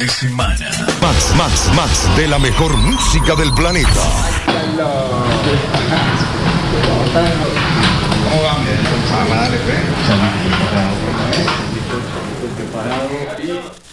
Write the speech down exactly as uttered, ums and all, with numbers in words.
de semana. Max, Max, Max, de la mejor música del planeta. ¿Cómo van? Vamos a darle fe.